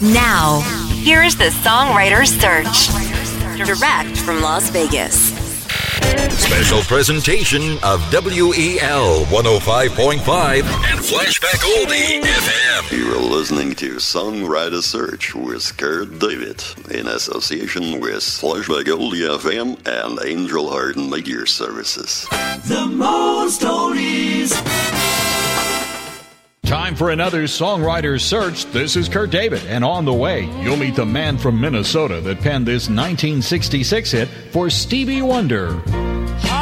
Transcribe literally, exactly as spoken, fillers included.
Now, here's the Songwriter's Search. Direct from Las Vegas. Special presentation of W E L one oh five point five and Flashback Oldie F M. You're listening to Songwriter Search with Kurt David in association with Flashback Oldie F M and Angel Heart Media Services. The most oldies. Time for another Songwriter Search. This is Kurt David, and on the way, you'll meet the man from Minnesota that penned this nineteen sixty-six hit for Stevie Wonder.